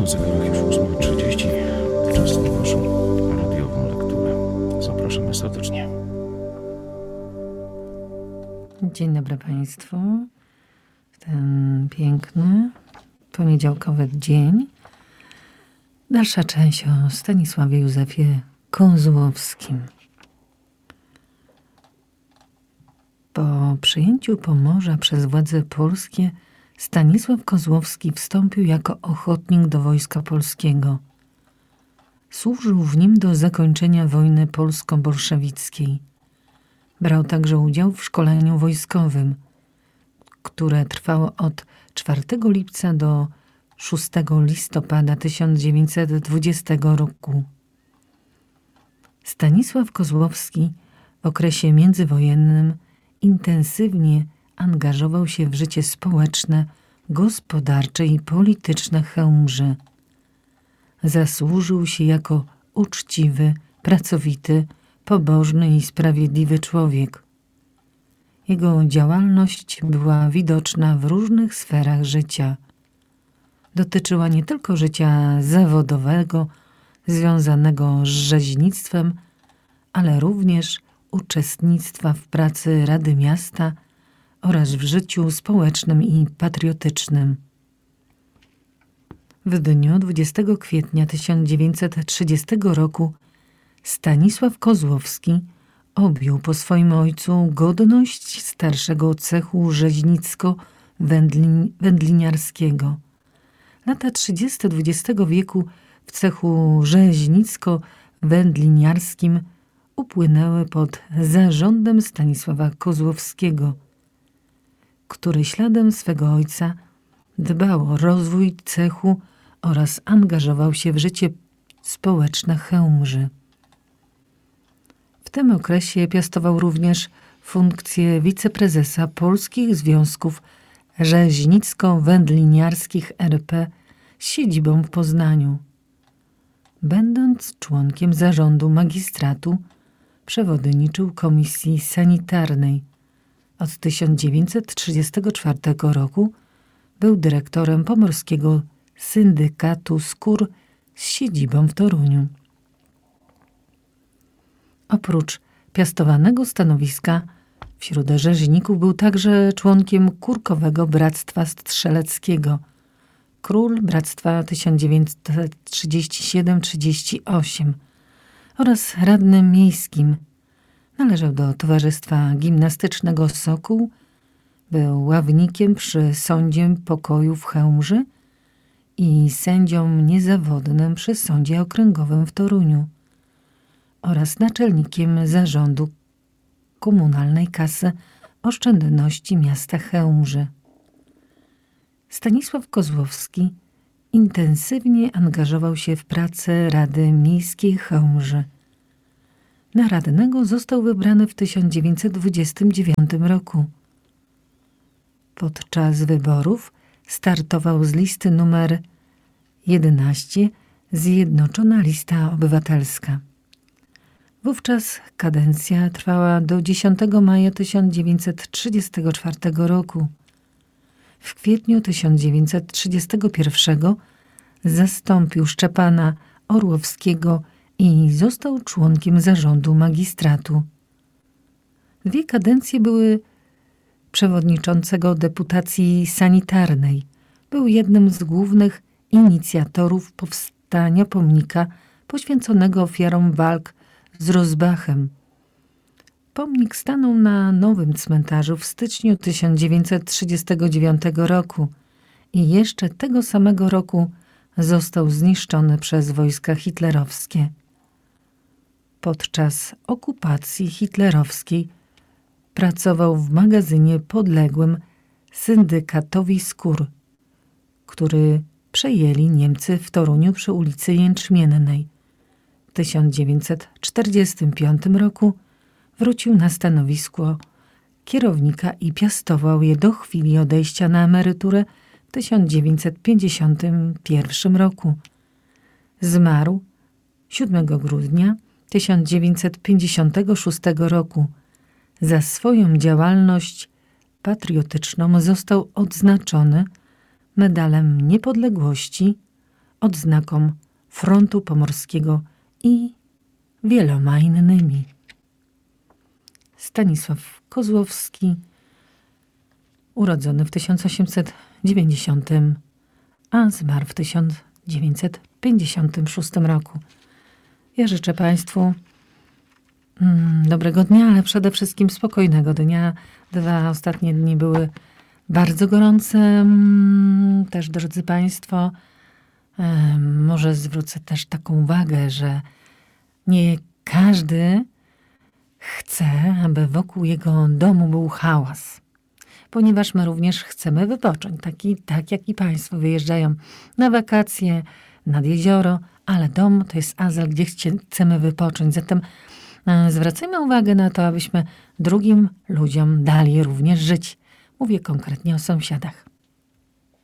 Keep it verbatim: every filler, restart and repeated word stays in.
Na zegarach już ósma trzydzieści. Czas na naszą radiową lekturę. Zapraszamy serdecznie. Dzień dobry Państwu. W ten piękny, poniedziałkowy dzień. Dalsza część o Stanisławie Józefie Kozłowskim. Po przyjęciu Pomorza przez władze polskie Stanisław Kozłowski wstąpił jako ochotnik do Wojska Polskiego. Służył w nim do zakończenia wojny polsko-bolszewickiej. Brał także udział w szkoleniu wojskowym, które trwało od czwartego lipca do szóstego listopada tysiąc dziewięćset dwudziestego roku. Stanisław Kozłowski w okresie międzywojennym intensywnie angażował się w życie społeczne, gospodarcze i polityczne Chełmży. Zasłużył się jako uczciwy, pracowity, pobożny i sprawiedliwy człowiek. Jego działalność była widoczna w różnych sferach życia. Dotyczyła nie tylko życia zawodowego, związanego z rzeźnictwem, ale również uczestnictwa w pracy Rady Miasta oraz w życiu społecznym i patriotycznym. W dniu dwudziestego kwietnia tysiąc dziewięćset trzydziestego roku Stanisław Kozłowski objął po swoim ojcu godność starszego cechu rzeźnicko-wędliniarskiego. Lata trzydzieste dwudziestego wieku w cechu rzeźnicko-wędliniarskim upłynęły pod zarządem Stanisława Kozłowskiego, który śladem swego ojca dbał o rozwój cechu oraz angażował się w życie społeczne Chełmży. W tym okresie piastował również funkcję wiceprezesa Polskich Związków Rzeźnicko-Wędliniarskich R P z siedzibą w Poznaniu. Będąc członkiem zarządu magistratu, przewodniczył Komisji Sanitarnej. Od tysiąc dziewięćset trzydziestego czwartego roku był dyrektorem Pomorskiego Syndykatu Skór z siedzibą w Toruniu. Oprócz piastowanego stanowiska wśród rzeźników był także członkiem Kurkowego Bractwa Strzeleckiego, Król Bractwa tysiąc dziewięćset trzydziesty siódmy do trzydziestego ósmego oraz radnym miejskim. Należał do Towarzystwa Gimnastycznego Sokół, był ławnikiem przy Sądzie Pokoju w Chełmży i sędzią niezawodnym przy Sądzie Okręgowym w Toruniu oraz naczelnikiem zarządu Komunalnej Kasy Oszczędności Miasta Chełmży. Stanisław Kozłowski intensywnie angażował się w pracę Rady Miejskiej Chełmży. Na radnego został wybrany w tysiąc dziewięćset dwudziestym dziewiątym roku. Podczas wyborów startował z listy numer jedenaście Zjednoczona Lista Obywatelska. Wówczas kadencja trwała do dziesiątego maja tysiąc dziewięćset trzydziestego czwartego roku. W kwietniu tysiąc dziewięćset trzydziestego pierwszego zastąpił Szczepana Orłowskiego i został członkiem zarządu magistratu. Dwie kadencje były przewodniczącego deputacji sanitarnej. Był jednym z głównych inicjatorów powstania pomnika poświęconego ofiarom walk z Rozbachem. Pomnik stanął na nowym cmentarzu w styczniu tysiąc dziewięćset trzydziestego dziewiątego roku i jeszcze tego samego roku został zniszczony przez wojska hitlerowskie. Podczas okupacji hitlerowskiej pracował w magazynie podległym Syndykatowi Skór, który przejęli Niemcy w Toruniu przy ulicy Jęczmiennej. W tysiąc dziewięćset czterdziestym piątym roku wrócił na stanowisko kierownika i piastował je do chwili odejścia na emeryturę w tysiąc dziewięćset pięćdziesiątym pierwszym roku. Zmarł siódmego grudnia tysiąc dziewięćset pięćdziesiątego szóstego roku. Za swoją działalność patriotyczną został odznaczony Medalem Niepodległości odznaką Frontu Pomorskiego i wieloma innymi. Stanisław Kozłowski, urodzony w tysiąc osiemset dziewięćdziesiątym, a zmarł w tysiąc dziewięćset pięćdziesiątym szóstym roku. Ja życzę Państwu mm, dobrego dnia, ale przede wszystkim spokojnego dnia. Dwa ostatnie dni były bardzo gorące. Mm, też, drodzy Państwo, e, może zwrócę też taką uwagę, że nie każdy chce, aby wokół jego domu był hałas. Ponieważ my również chcemy wypocząć, taki, tak jak i Państwo wyjeżdżają na wakacje, nad jezioro, ale dom to jest azyl, gdzie chcemy wypocząć. Zatem e, zwracajmy uwagę na to, abyśmy drugim ludziom dali również żyć. Mówię konkretnie o sąsiadach.